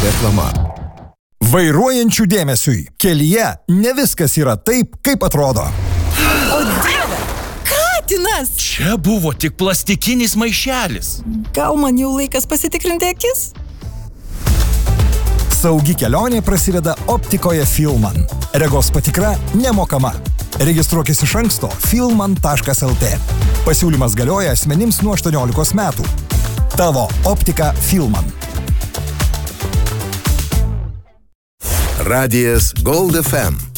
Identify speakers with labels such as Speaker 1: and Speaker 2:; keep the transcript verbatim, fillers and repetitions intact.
Speaker 1: Reklama.
Speaker 2: Vairuojančių dėmesiui. Kelyje ne viskas yra taip, kaip atrodo.
Speaker 3: O dieve, katinas!
Speaker 4: Čia buvo tik plastikinis maišelis.
Speaker 3: Gal man jau laikas pasitikrinti akis?
Speaker 2: Saugi kelionė prasideda optikoje Filman. Regos patikra nemokama. Registruokis iš anksto filman taškas lt. Pasiūlymas galioja asmenims nuo aštuoniolikos metų. Tavo optika Filman.
Speaker 1: Radijas Gold F M.